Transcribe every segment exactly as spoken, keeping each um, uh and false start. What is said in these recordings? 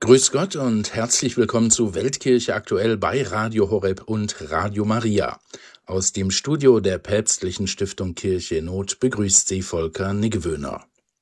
Grüß Gott und herzlich willkommen zu Weltkirche aktuell bei Radio Horeb und Radio Maria. Aus dem Studio der Päpstlichen Stiftung Kirche in Not begrüßt Sie Volker Niggewöhner.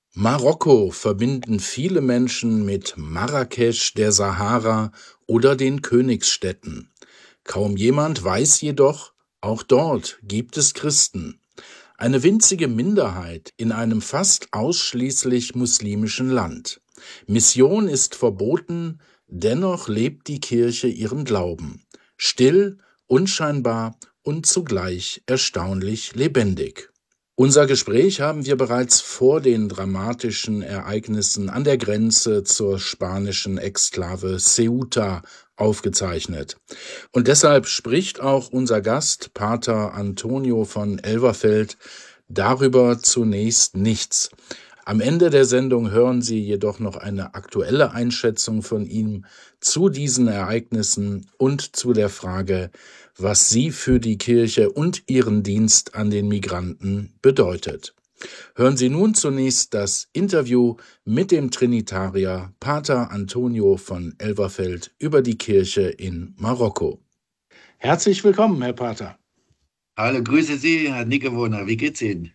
Marokko verbinden viele Menschen mit Marrakesch, der Sahara oder den Königsstädten. Kaum jemand weiß jedoch, auch dort gibt es Christen. Eine winzige Minderheit in einem fast ausschließlich muslimischen Land. Mission ist verboten, dennoch lebt die Kirche ihren Glauben. Still, unscheinbar und zugleich erstaunlich lebendig. Unser Gespräch haben wir bereits vor den dramatischen Ereignissen an der Grenze zur spanischen Exklave Ceuta aufgezeichnet. Und deshalb spricht auch unser Gast, Pater Antonio von Elverfeld, darüber zunächst nichts. Am Ende der Sendung hören Sie jedoch noch eine aktuelle Einschätzung von ihm zu diesen Ereignissen und zu der Frage, was sie für die Kirche und ihren Dienst an den Migranten bedeutet. Hören Sie nun zunächst das Interview mit dem Trinitarier Pater Antonio von Elverfeld über die Kirche in Marokko. Herzlich willkommen, Herr Pater. Hallo, grüße Sie, Herr Niggewöhner. Wie geht's Ihnen?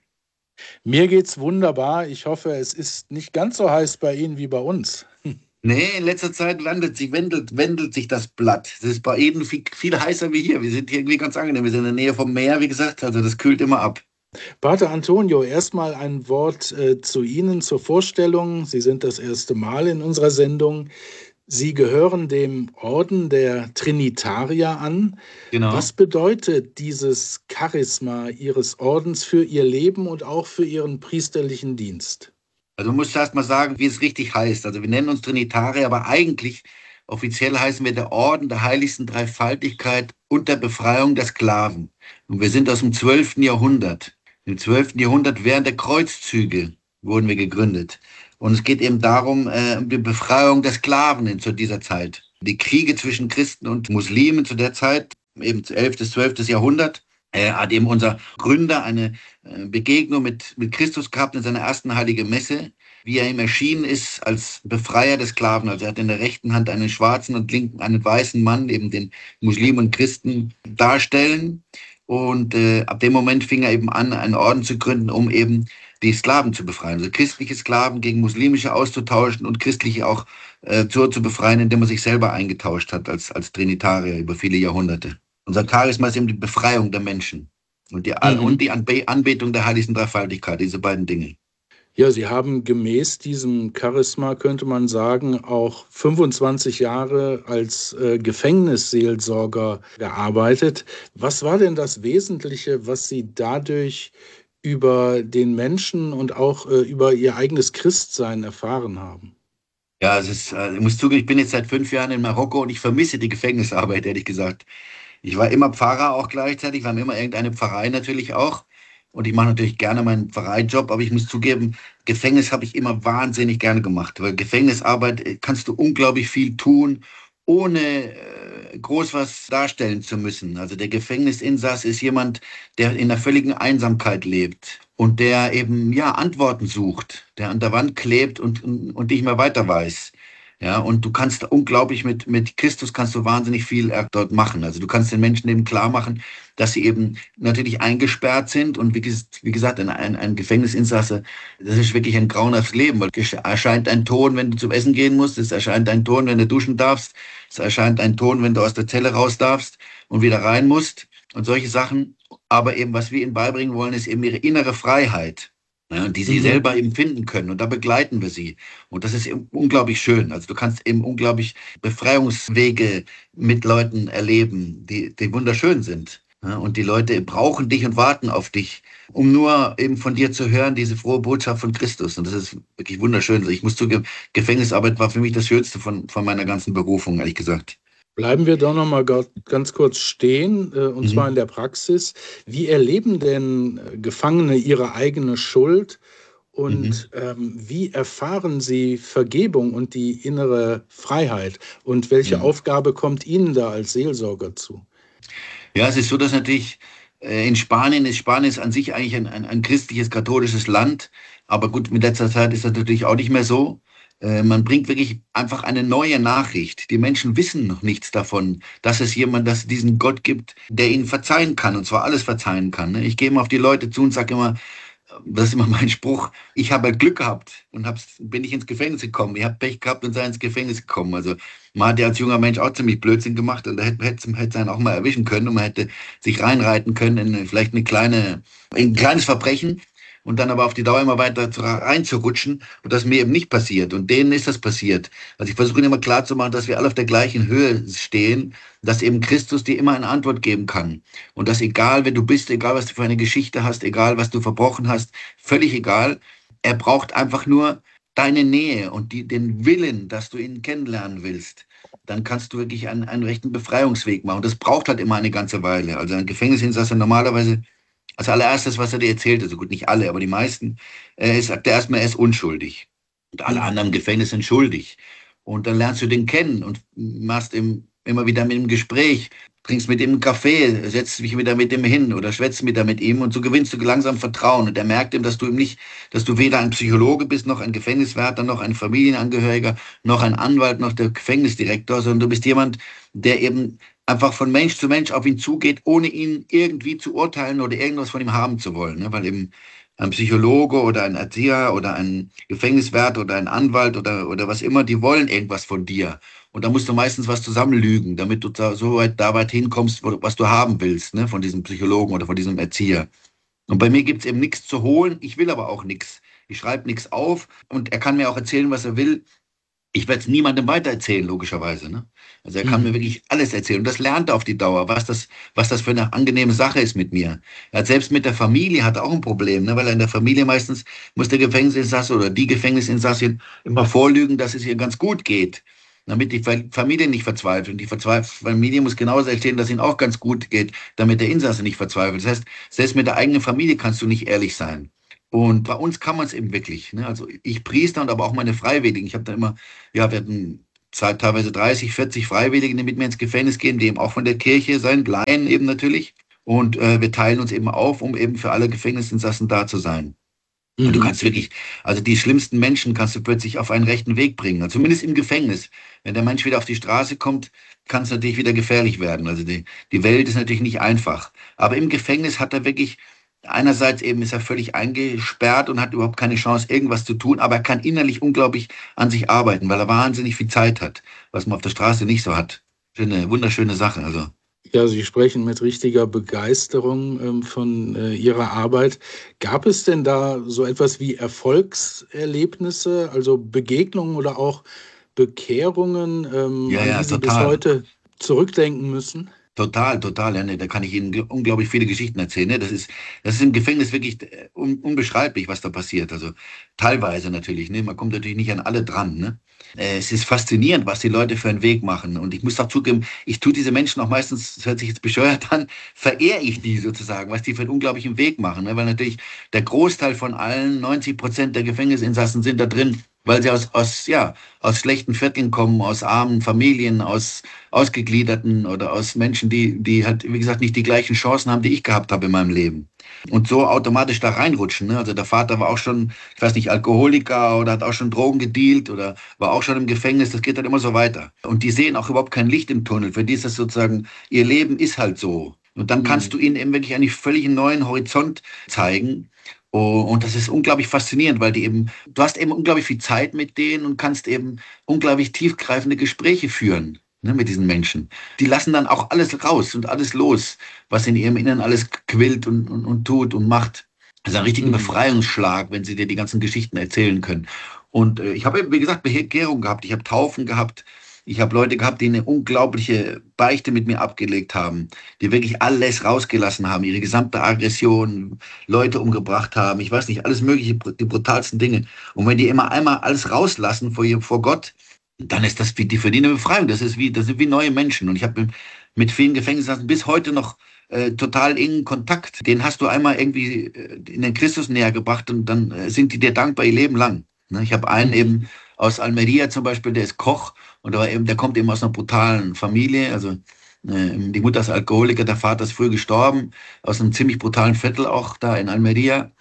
Mir geht's wunderbar. Ich hoffe, es ist nicht ganz so heiß bei Ihnen wie bei uns. Nee, in letzter Zeit wandelt sich, wendelt, wendelt sich das Blatt. Es ist bei Ihnen viel, viel heißer wie hier. Wir sind hier irgendwie ganz angenehm. Wir sind in der Nähe vom Meer, wie gesagt. Also das kühlt immer ab. Pater Antonio, erstmal ein Wort äh, zu Ihnen zur Vorstellung. Sie sind das erste Mal in unserer Sendung. Sie gehören dem Orden der Trinitarier an. Genau. Was bedeutet dieses Charisma Ihres Ordens für Ihr Leben und auch für Ihren priesterlichen Dienst? Also man muss erst mal sagen, wie es richtig heißt. Also wir nennen uns Trinitarier, aber eigentlich offiziell heißen wir der Orden der heiligsten Dreifaltigkeit und der Befreiung der Sklaven. Und wir sind aus dem zwölften Jahrhundert. Im zwölften Jahrhundert während der Kreuzzüge wurden wir gegründet. Und es geht eben darum, äh, um die Befreiung der Sklaven in, zu dieser Zeit. Die Kriege zwischen Christen und Muslimen zu der Zeit, eben elftes, zwölftes Jahrhundert, äh, hat eben unser Gründer eine äh, Begegnung mit, mit Christus gehabt in seiner ersten heiligen Messe, wie er ihm erschienen ist als Befreier der Sklaven. Also er hat in der rechten Hand einen schwarzen und linken einen weißen Mann, eben den Muslimen und Christen darstellen. Und äh, ab dem Moment fing er eben an, einen Orden zu gründen, um eben die Sklaven zu befreien. Also christliche Sklaven gegen muslimische auszutauschen und christliche auch äh, zu, zu befreien, indem er sich selber eingetauscht hat als, als Trinitarier über viele Jahrhunderte. Unser Charisma ist eben die Befreiung der Menschen und die, mhm. und die Anbe- Anbetung der heiligsten Dreifaltigkeit, diese beiden Dinge. Ja, Sie haben gemäß diesem Charisma, könnte man sagen, auch fünfundzwanzig Jahre als äh, Gefängnisseelsorger gearbeitet. Was war denn das Wesentliche, was Sie dadurch über den Menschen und auch äh, über Ihr eigenes Christsein erfahren haben? Ja, es ist, äh, ich muss zugeben, ich bin jetzt seit fünf Jahren in Marokko und ich vermisse die Gefängnisarbeit, ehrlich gesagt. Ich war immer Pfarrer auch gleichzeitig, war immer irgendeine Pfarrei natürlich auch. Und ich mache natürlich gerne meinen Pfarreijob, aber ich muss zugeben, Gefängnis habe ich immer wahnsinnig gerne gemacht. Weil Gefängnisarbeit kannst du unglaublich viel tun, ohne äh, groß was darstellen zu müssen. Also der Gefängnisinsass ist jemand, der in einer völligen Einsamkeit lebt und der eben ja Antworten sucht, der an der Wand klebt und, und, und nicht mehr weiter weiß. Ja, und du kannst unglaublich mit, mit Christus kannst du wahnsinnig viel dort machen. Also du kannst den Menschen eben klar machen, dass sie eben natürlich eingesperrt sind und wie, wie gesagt, ein, ein, ein Gefängnisinsasse, das ist wirklich ein grauenhaftes Leben, weil es erscheint ein Ton, wenn du zum Essen gehen musst, es erscheint ein Ton, wenn du duschen darfst, es erscheint ein Ton, wenn du aus der Zelle raus darfst und wieder rein musst und solche Sachen. Aber eben, was wir ihnen beibringen wollen, ist eben ihre innere Freiheit. Ja, die sie mhm. selber eben finden können. Und da begleiten wir sie. Und das ist eben unglaublich schön. Also du kannst eben unglaublich Befreiungswege mit Leuten erleben, die, die wunderschön sind. Ja, und die Leute brauchen dich und warten auf dich, um nur eben von dir zu hören, diese frohe Botschaft von Christus. Und das ist wirklich wunderschön. Also ich muss zugeben, Gefängnisarbeit war für mich das Schönste von, von meiner ganzen Berufung, ehrlich gesagt. Bleiben wir doch noch mal ganz kurz stehen, und mhm. zwar in der Praxis. Wie erleben denn Gefangene ihre eigene Schuld und mhm. ähm, wie erfahren sie Vergebung und die innere Freiheit? Und welche mhm. Aufgabe kommt Ihnen da als Seelsorger zu? Ja, es ist so, dass natürlich äh, in Spanien ist Spanien ist an sich eigentlich ein, ein, ein christliches, katholisches Land. Aber gut, mit letzter Zeit ist das natürlich auch nicht mehr so. Äh, man bringt wirklich einfach eine neue Nachricht. Die Menschen wissen noch nichts davon, dass es jemand, dass es diesen Gott gibt, der ihnen verzeihen kann, und zwar alles verzeihen kann. Ne? Ich gehe immer auf die Leute zu und sage immer, das ist immer mein Spruch, ich habe halt Glück gehabt und hab's, bin ich ins Gefängnis gekommen. Ich habe Pech gehabt und sei ins Gefängnis gekommen. Also man hat ja als junger Mensch auch ziemlich Blödsinn gemacht und da hätte, hätte, hätte einen auch mal erwischen können und man hätte sich reinreiten können in vielleicht eine kleine, ein kleines Verbrechen und dann aber auf die Dauer immer weiter zu- reinzurutschen und das mir eben nicht passiert. Und denen ist das passiert. Also ich versuche ihnen immer klarzumachen, dass wir alle auf der gleichen Höhe stehen, dass eben Christus dir immer eine Antwort geben kann. Und dass egal, wer du bist, egal, was du für eine Geschichte hast, egal, was du verbrochen hast, völlig egal, er braucht einfach nur deine Nähe und die, den Willen, dass du ihn kennenlernen willst. Dann kannst du wirklich einen, einen rechten Befreiungsweg machen. Und das braucht halt immer eine ganze Weile. Also ein Gefängnisinsasse normalerweise als allererstes, was er dir erzählt, also gut, nicht alle, aber die meisten, äh, sagt er erstmal, er ist unschuldig. Und alle Mhm. anderen im Gefängnis sind schuldig. Und dann lernst du den kennen und machst ihm immer wieder mit ihm Gespräch, trinkst mit ihm einen Kaffee, setzt dich wieder mit ihm hin oder schwätzt wieder mit ihm und so gewinnst du langsam Vertrauen. Und er merkt ihm, dass du ihm nicht, dass du weder ein Psychologe bist, noch ein Gefängniswärter, noch ein Familienangehöriger, noch ein Anwalt, noch der Gefängnisdirektor, sondern du bist jemand, der eben einfach von Mensch zu Mensch auf ihn zugeht, ohne ihn irgendwie zu urteilen oder irgendwas von ihm haben zu wollen. Ne? Weil eben ein Psychologe oder ein Erzieher oder ein Gefängniswärter oder ein Anwalt oder, oder was immer, die wollen irgendwas von dir. Und da musst du meistens was zusammenlügen, damit du da so weit, da weit hinkommst, wo, was du haben willst, ne? Von diesem Psychologen oder von diesem Erzieher. Und bei mir gibt's eben nichts zu holen, ich will aber auch nichts. Ich schreibe nichts auf und er kann mir auch erzählen, was er will. Ich werde es niemandem weitererzählen, logischerweise. Ne? Also er kann mir Mhm. wirklich alles erzählen. Und das lernt er auf die Dauer, was das, was das für eine angenehme Sache ist mit mir. Er hat selbst mit der Familie hat er auch ein Problem, ne? Weil er in der Familie meistens muss der Gefängnisinsasse oder die Gefängnisinsassin immer vorlügen, dass es ihr ganz gut geht. Damit die Familie nicht verzweifelt. Und die Familie muss genauso erzählen, dass es ihnen auch ganz gut geht, damit der Insasse nicht verzweifelt. Das heißt, selbst mit der eigenen Familie kannst du nicht ehrlich sein. Und bei uns kann man es eben wirklich. Ne? Also ich Priester und aber auch meine Freiwilligen. Ich habe da immer, ja, wir hatten Zeit, teilweise dreißig, vierzig Freiwillige, die mit mir ins Gefängnis gehen, die eben auch von der Kirche sein, Laien eben natürlich. Und äh, wir teilen uns eben auf, um eben für alle Gefängnisinsassen da zu sein. Und du Mhm. kannst wirklich, also die schlimmsten Menschen kannst du plötzlich auf einen rechten Weg bringen. Also zumindest im Gefängnis. Wenn der Mensch wieder auf die Straße kommt, kann es natürlich wieder gefährlich werden. Also die, die Welt ist natürlich nicht einfach. Aber im Gefängnis hat er wirklich, einerseits eben ist er völlig eingesperrt und hat überhaupt keine Chance, irgendwas zu tun, aber er kann innerlich unglaublich an sich arbeiten, weil er wahnsinnig viel Zeit hat, was man auf der Straße nicht so hat. Eine wunderschöne Sache. Also Ja, Sie sprechen mit richtiger Begeisterung ähm, von äh, Ihrer Arbeit. Gab es denn da so etwas wie Erfolgserlebnisse, also Begegnungen oder auch Bekehrungen, ähm, ja, an ja, die Sie bis total. heute zurückdenken müssen? Total, total. Ja, ne, da kann ich Ihnen gl- unglaublich viele Geschichten erzählen. Ne? Das ist, das ist im Gefängnis wirklich äh, un, unbeschreiblich, was da passiert. Also teilweise natürlich. Ne? Man kommt natürlich nicht an alle dran. Ne? Äh, es ist faszinierend, was die Leute für einen Weg machen. Und ich muss auch zugeben, ich tue diese Menschen auch meistens, das hört sich jetzt bescheuert an, verehre ich die sozusagen, was die für einen unglaublichen Weg machen. Ne? Weil natürlich der Großteil von allen, neunzig Prozent der Gefängnisinsassen sind da drin, weil sie aus, aus, ja, aus schlechten Vierteln kommen, aus armen Familien, aus Ausgegliederten oder aus Menschen, die, die halt, wie gesagt, nicht die gleichen Chancen haben, die ich gehabt habe in meinem Leben. Und so automatisch da reinrutschen. Ne? Also der Vater war auch schon, ich weiß nicht, Alkoholiker oder hat auch schon Drogen gedealt oder war auch schon im Gefängnis. Das geht dann immer so weiter. Und die sehen auch überhaupt kein Licht im Tunnel. Für die ist das sozusagen, ihr Leben ist halt so. Und dann kannst Mhm. du ihnen eben wirklich einen völlig neuen Horizont zeigen. Oh, und das ist unglaublich faszinierend, weil die eben, du hast eben unglaublich viel Zeit mit denen und kannst eben unglaublich tiefgreifende Gespräche führen, ne, mit diesen Menschen. Die lassen dann auch alles raus und alles los, was in ihrem Inneren alles quillt und, und, und tut und macht. Das ist ein richtiger Mhm. Befreiungsschlag, wenn sie dir die ganzen Geschichten erzählen können. Und äh, ich habe, eben, wie gesagt, Bekehrung gehabt, ich habe Taufen gehabt, ich habe Leute gehabt, die eine unglaubliche Beichte mit mir abgelegt haben, die wirklich alles rausgelassen haben, ihre gesamte Aggression, Leute umgebracht haben, ich weiß nicht, alles mögliche, die brutalsten Dinge. Und wenn die immer einmal alles rauslassen vor, ihr- vor Gott, dann ist das wie die verdiente Befreiung. Das ist wie, das sind wie neue Menschen. Und ich habe mit vielen Gefängnisinsassen bis heute noch äh, total engen Kontakt. Den hast du einmal irgendwie äh, in den Christus näher gebracht und dann äh, sind die dir dankbar ihr Leben lang. Ne? Ich habe einen Mhm. eben aus Almeria zum Beispiel, der ist Koch und der, war eben, der kommt eben aus einer brutalen Familie. Also äh, die Mutter ist Alkoholiker, der Vater ist früh gestorben, aus einem ziemlich brutalen Viertel auch da in Almeria.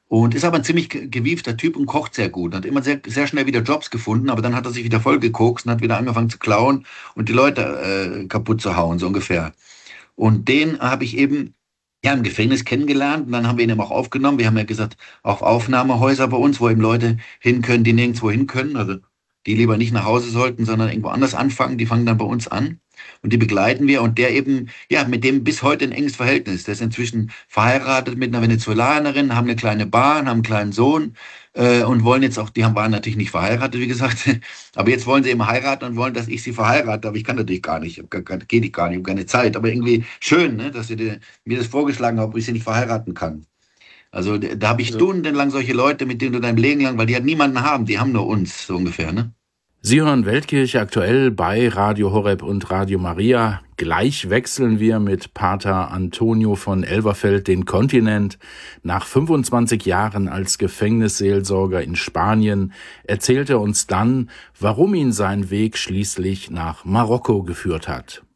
Und ist aber ein ziemlich gewiefter Typ und kocht sehr gut. Hat immer sehr, sehr schnell wieder Jobs gefunden, aber dann hat er sich wieder vollgekokst und hat wieder angefangen zu klauen und die Leute äh, kaputt zu hauen, so ungefähr. Und den habe ich eben ja im Gefängnis kennengelernt und dann haben wir ihn eben auch aufgenommen. Wir haben ja gesagt, auch Aufnahmehäuser bei uns, wo eben Leute hin können, die nirgendwo hin können. Also die lieber nicht nach Hause sollten, sondern irgendwo anders anfangen. Die fangen dann bei uns an. Und die begleiten wir und der eben, ja, mit dem bis heute ein enges Verhältnis. Der ist inzwischen verheiratet mit einer Venezolanerin, haben eine kleine Bar, haben einen kleinen Sohn äh, und wollen jetzt auch, die haben waren natürlich nicht verheiratet, wie gesagt, aber jetzt wollen sie eben heiraten und wollen, dass ich sie verheirate, aber ich kann natürlich gar nicht, ich gar, geht ich gar nicht, ich habe keine Zeit, aber irgendwie schön, ne, dass sie die, mir das vorgeschlagen haben, ob ich sie nicht verheiraten kann. Also da habe ich Also, stundenlang solche Leute, mit denen du dein Leben lang, weil die halt niemanden haben, die haben nur uns, so ungefähr, ne? Sie hören Weltkirche aktuell bei Radio Horeb und Radio Maria. Gleich wechseln wir mit Pater Antonio von Elverfeld den Kontinent. Nach fünfundzwanzig Jahren als Gefängnisseelsorger in Spanien erzählt er uns dann, warum ihn sein Weg schließlich nach Marokko geführt hat.